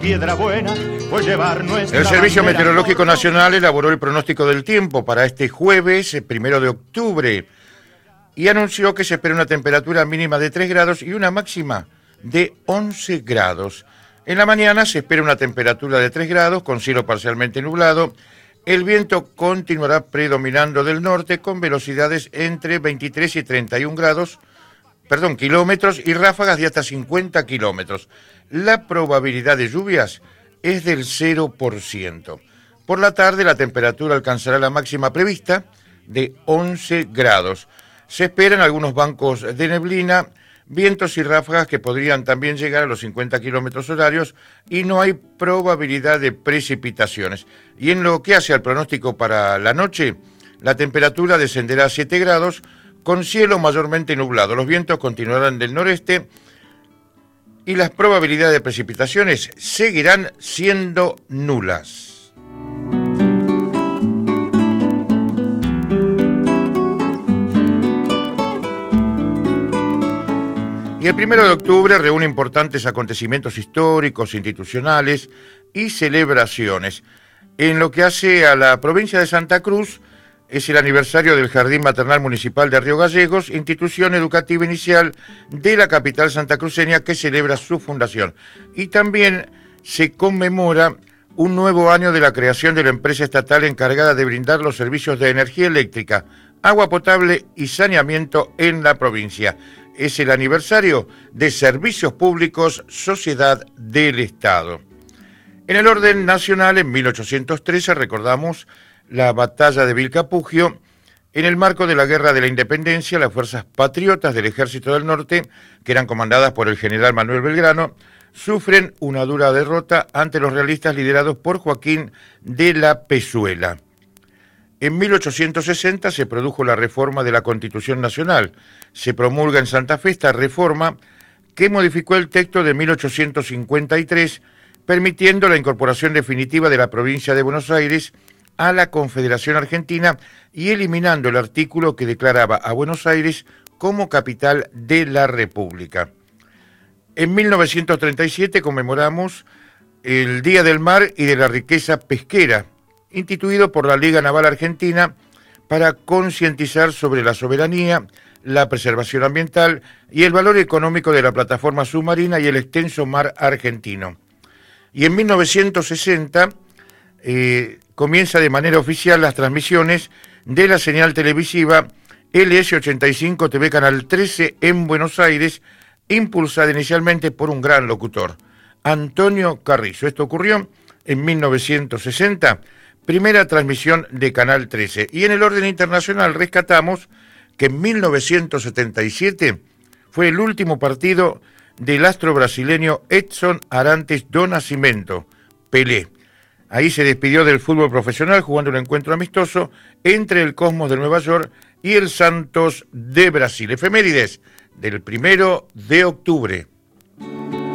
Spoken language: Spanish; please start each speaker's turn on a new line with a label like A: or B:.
A: Piedra buena, pues llevar nuestra
B: El Servicio
A: bandera.
B: Meteorológico Nacional elaboró el pronóstico del tiempo para este jueves, 1 de octubre, y anunció que se espera una temperatura mínima de 3 grados y una máxima de 11 grados. En la mañana se espera una temperatura de 3 grados con cielo parcialmente nublado. El viento continuará predominando del norte con velocidades entre 23 y 31 kilómetros y ráfagas de hasta 50 kilómetros. La probabilidad de lluvias es del 0%. Por la tarde la temperatura alcanzará la máxima prevista de 11 grados. Se esperan algunos bancos de neblina, vientos y ráfagas que podrían también llegar a los 50 kilómetros horarios y no hay probabilidad de precipitaciones. Y en lo que hace al pronóstico para la noche, la temperatura descenderá a 7 grados con cielo mayormente nublado. Los vientos continuarán del noreste y las probabilidades de precipitaciones seguirán siendo nulas. Y el 1 de octubre reúne importantes acontecimientos históricos, institucionales y celebraciones. En lo que hace a la provincia de Santa Cruz, es el aniversario del Jardín Maternal Municipal de Río Gallegos, institución educativa inicial de la capital santacruceña que celebra su fundación. Y también se conmemora un nuevo año de la creación de la empresa estatal encargada de brindar los servicios de energía eléctrica, agua potable y saneamiento en la provincia. Es el aniversario de Servicios Públicos, Sociedad del Estado. En el orden nacional, en 1813, recordamos la batalla de Vilcapugio. En el marco de la Guerra de la Independencia, las fuerzas patriotas del Ejército del Norte, que eran comandadas por el general Manuel Belgrano, sufren una dura derrota ante los realistas liderados por Joaquín de la Pezuela. En 1860 se produjo la reforma de la Constitución Nacional. Se promulga en Santa Fe esta reforma que modificó el texto de 1853, permitiendo la incorporación definitiva de la provincia de Buenos Aires a la Confederación Argentina y eliminando el artículo que declaraba a Buenos Aires como capital de la República. En 1937 conmemoramos el Día del Mar y de la Riqueza Pesquera, instituido por la Liga Naval Argentina para concientizar sobre la soberanía, la preservación ambiental y el valor económico de la plataforma submarina y el extenso mar argentino. Y en 1960 comienza de manera oficial las transmisiones de la señal televisiva LS85 TV Canal 13 en Buenos Aires, impulsada inicialmente por un gran locutor, Antonio Carrizo. Esto ocurrió en 1960, primera transmisión de Canal 13. Y en el orden internacional rescatamos que en 1977 fue el último partido del astro brasileño Edson Arantes do Nascimento, Pelé. Ahí se despidió del fútbol profesional jugando un encuentro amistoso entre el Cosmos de Nueva York y el Santos de Brasil. Efemérides del 1 de octubre.